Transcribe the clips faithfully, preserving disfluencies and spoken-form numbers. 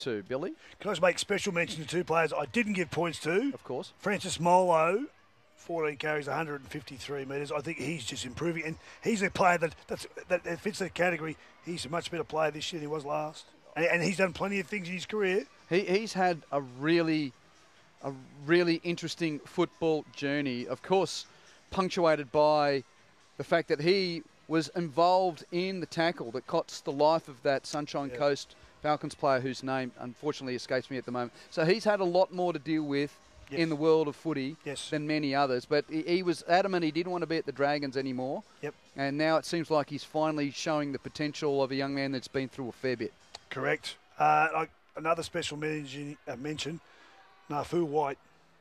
to, Billy. Can I just make special mention to two players I didn't give points to? Of course. Francis Molo, fourteen carries, one hundred fifty-three metres. I think he's just improving, and he's a player that that's, that, that fits that category. He's a much better player this year than he was last, and, and he's done plenty of things in his career. He he's had a really, a really interesting football journey. Of course, punctuated by the fact that he was involved in the tackle that cost the life of that Sunshine Yeah. Coast Falcons player whose name unfortunately escapes me at the moment. So he's had a lot more to deal with Yes. in the world of footy Yes. than many others. But he, he was adamant he didn't want to be at the Dragons anymore. Yep. And now it seems like he's finally showing the potential of a young man that's been through a fair bit. Correct. Uh, like another special mention, uh, mention Nafu White.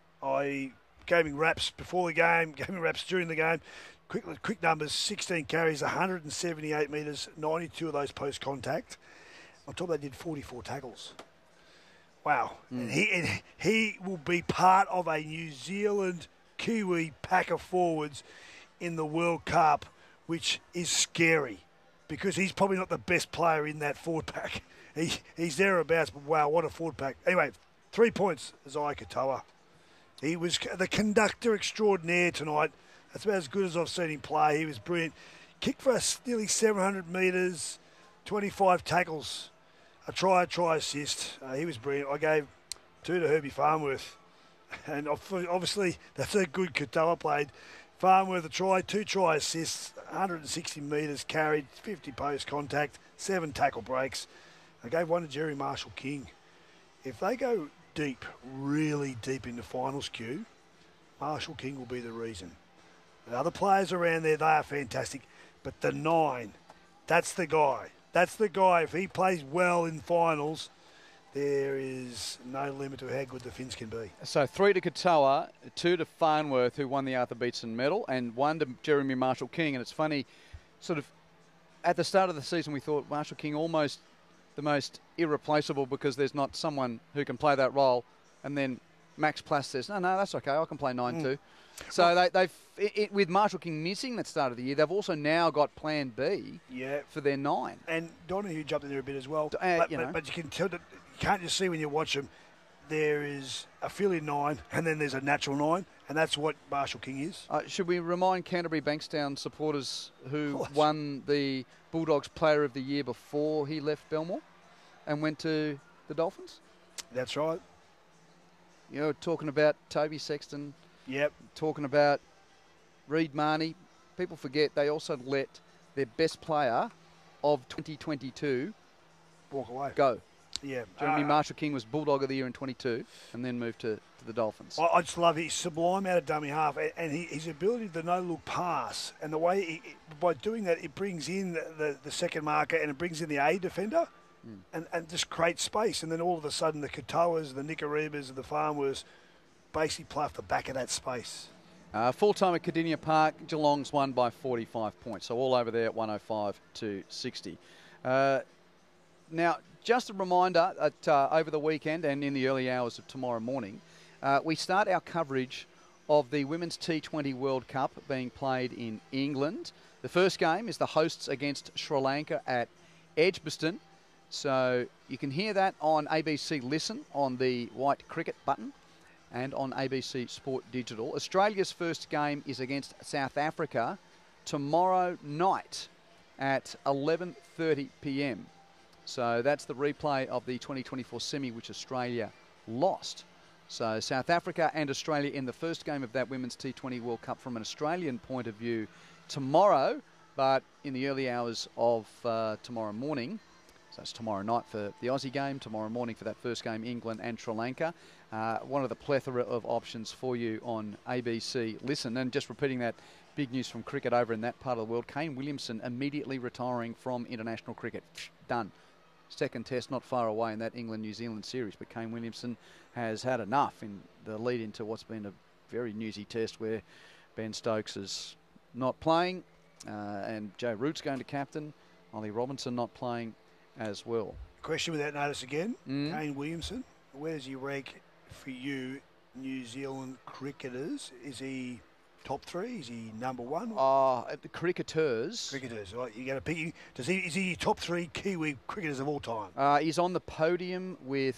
I gave him raps before the game, gave him raps during the game. Quick, quick numbers: sixteen carries, one hundred seventy-eight metres, ninety-two of those post contact. On top of that, did forty-four tackles. Wow. Mm. And he and he will be part of a New Zealand Kiwi pack of forwards in the World Cup, which is scary because he's probably not the best player in that forward pack. He, he's thereabouts, but wow, what a forward pack. Anyway, three points, Isaiah Katoa. He was the conductor extraordinaire tonight. That's about as good as I've seen him play. He was brilliant. Kicked for us nearly seven hundred metres, twenty-five tackles. A try, a try assist. Uh, he was brilliant. I gave two to Herbie Farnworth. And obviously, that's a good Katoa played. Farnworth a try, two try assists, one hundred sixty metres carried, fifty post contact, seven tackle breaks. I gave one to Jerry Marshall King. If they go deep, really deep in the finals queue, Marshall King will be the reason. The other players around there, they are fantastic. But the nine, that's the guy. That's the guy. If he plays well in finals, there is no limit to how good the Finns can be. So three to Katoa, two to Farnworth, who won the Arthur Beetson medal, and one to Jeremy Marshall King. And it's funny, sort of, at the start of the season, we thought Marshall King almost the most irreplaceable because there's not someone who can play that role. And then Max Plass says, no, no, that's okay, I can play nine mm. too. So well, they, they've, it, it, with Marshall King missing that start of the year, they've also now got Plan B yeah. for their nine. And Donahue jumped in there a bit as well. Uh, but, you but, know. but you can tell that, you can't just see when you watch them, there is a fill-in nine and then there's a natural nine, and that's what Marshall King is. Uh, should we remind Canterbury Bankstown supporters who won the Bulldogs Player of the Year before he left Belmore and went to the Dolphins? That's right. You know, talking about Toby Sexton. Yep. Talking about Reed Marnie. People forget they also let their best player of twenty twenty-two walk away. Go. Yeah. Jeremy uh, Marshall King was Bulldog of the Year in twenty-two and then moved to, to the Dolphins. I, I just love it. He's sublime out of dummy half, and, and he, his ability to no-look pass, and the way he, by doing that, it brings in the, the, the second marker and it brings in the A defender. Mm. And, and just create space, and then all of a sudden the Katoas, the Nicaribas, and the Farmers basically play off the back of that space. Uh, full time at Cardinia Park, Geelong's won by forty-five points, so all over there at one oh five to sixty. Uh, now, just a reminder that uh, over the weekend and in the early hours of tomorrow morning, uh, we start our coverage of the Women's T twenty World Cup being played in England. The first game is the hosts against Sri Lanka at Edgbaston. So you can hear that on A B C Listen on the white cricket button and on A B C Sport Digital. Australia's first game is against South Africa tomorrow night at eleven thirty p m. So that's the replay of the twenty twenty-four semi, which Australia lost. So South Africa and Australia in the first game of that Women's T twenty World Cup from an Australian point of view tomorrow, but in the early hours of uh, tomorrow morning. So it's tomorrow night for the Aussie game, tomorrow morning for that first game, England and Sri Lanka. Uh, one of the plethora of options for you on A B C Listen. And just repeating that big news from cricket over in that part of the world, Kane Williamson immediately retiring from international cricket. Done. Second test not far away in that England-New Zealand series, but Kane Williamson has had enough in the lead into what's been a very newsy test where Ben Stokes is not playing uh, and Joe Root's going to captain, Ollie Robinson not playing as well. Question without notice again. Mm. Kane Williamson, where does he rank for you, New Zealand cricketers? Is he top three? Is he number one? Uh, the cricketers. Cricketers, right? You got to pick. Does he? Is he your top three Kiwi cricketers of all time? Uh, he's on the podium with